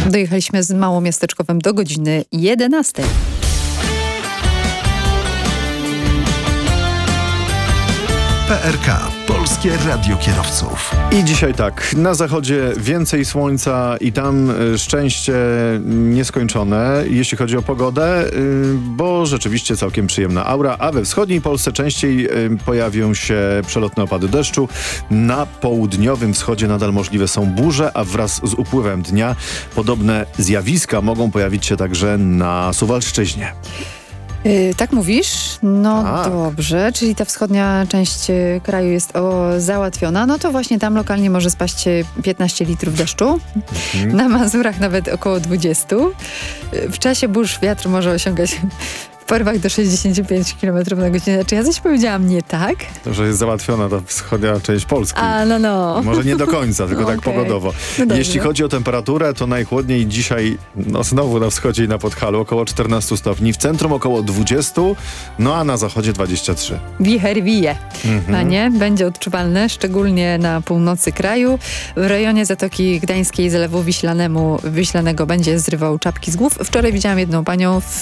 Dojechaliśmy z małomiasteczkowym do godziny 11. PRK, Polskie Radio Kierowców. I dzisiaj tak, na zachodzie więcej słońca i tam szczęście nieskończone, jeśli chodzi o pogodę, bo rzeczywiście całkiem przyjemna aura, a we wschodniej Polsce częściej pojawią się przelotne opady deszczu. Na południowym wschodzie nadal możliwe są burze, a wraz z upływem dnia podobne zjawiska mogą pojawić się także na Suwalszczyźnie. Tak mówisz? No Tak. dobrze, czyli ta wschodnia część kraju jest załatwiona. No to właśnie tam lokalnie może spaść 15 litrów deszczu. Na Mazurach nawet około 20. W czasie burz wiatr może osiągać w porywach do 65 km na godzinę. Czy ja coś powiedziałam nie tak? To, że jest załatwiona ta wschodnia część Polski. No. Może nie do końca, tylko tak Okej. pogodowo. No dobrze. Jeśli chodzi o temperaturę, to najchłodniej dzisiaj, znowu na wschodzie i na Podhalu około 14 stopni, w centrum około 20, no a na zachodzie 23. Wicher wije. No nie? Będzie odczuwalne, szczególnie na północy kraju. W rejonie Zatoki Gdańskiej, Zalewu Wiślanego będzie zrywał czapki z głów. Wczoraj widziałam jedną panią w